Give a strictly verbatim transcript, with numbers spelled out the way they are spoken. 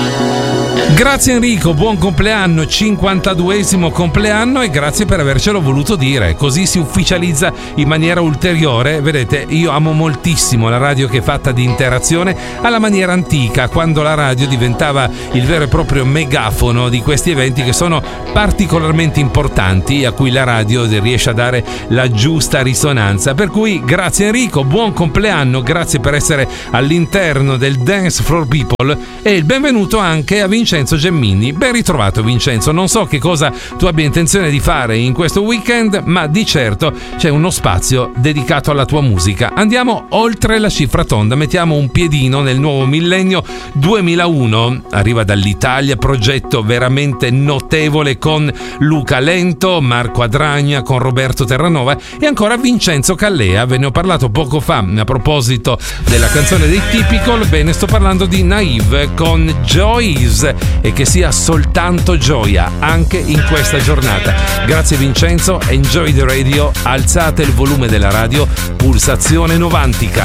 Grazie Enrico, buon compleanno, cinquantaduesimo compleanno, e grazie per avercelo voluto dire, così si ufficializza in maniera ulteriore. Vedete, io amo moltissimo la radio che è fatta di interazione alla maniera antica, quando la radio diventava il vero e proprio megafono di questi eventi che sono particolarmente importanti, a cui la radio riesce a dare la giusta risonanza. Per cui grazie Enrico, buon compleanno, grazie per essere all'interno del Dance for People, e il benvenuto anche a Vincenzo Gemmini. Ben ritrovato Vincenzo, non so che cosa tu abbia intenzione di fare in questo weekend, ma di certo c'è uno spazio dedicato alla tua musica. Andiamo oltre la cifra tonda, mettiamo un piedino nel nuovo millennio duemilauno. Arriva dall'Italia, progetto veramente notevole con Luca Lento, Marco Adragna, con Roberto Terranova e ancora Vincenzo Callea. Ve ne ho parlato poco fa a proposito della canzone dei Typical. Bene, sto parlando di Naive con Joyce, e che sia soltanto gioia anche in questa giornata. Grazie Vincenzo, enjoy the radio, alzate il volume della radio, pulsazione novantica.